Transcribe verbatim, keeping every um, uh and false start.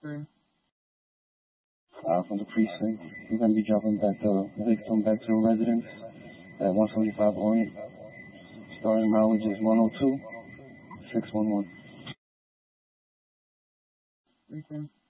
Five from the precinct. We're going to be dropping back the victim back to the residence at one seventy-five Orient. Starting mileage is one oh two, six one one.